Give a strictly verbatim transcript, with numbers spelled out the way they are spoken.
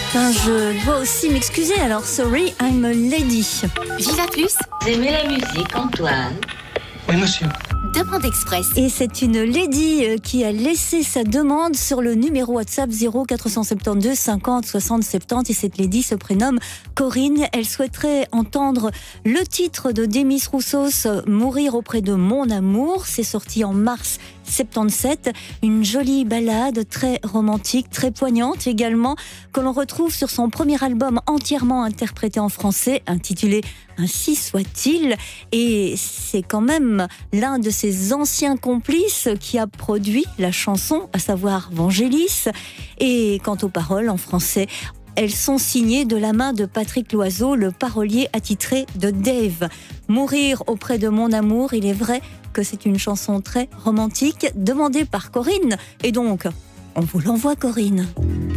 matin, je dois aussi m'excuser, alors sorry, I'm a lady. Viva Plus. Vous aimez la musique, Antoine? Oui, monsieur. Demande express. Et c'est une lady qui a laissé sa demande sur le numéro WhatsApp zéro quatre cent soixante-douze cinquante soixante soixante. Et cette lady se prénomme Corinne. Elle souhaiterait entendre le titre de Demis Roussos, Mourir auprès de mon amour. C'est sorti en mars soixante-dix-sept. Une jolie ballade très romantique, très poignante également, que l'on retrouve sur son premier album entièrement interprété en français, intitulé Ainsi soit-il. Et c'est quand même l'un de ses anciens complices qui a produit la chanson, à savoir Vangelis. Et quant aux paroles en français, elles sont signées de la main de Patrick Loiseau, le parolier attitré de Dave. Mourir auprès de mon amour, il est vrai que c'est une chanson très romantique, demandée par Corinne. Et donc, on vous l'envoie, Corinne.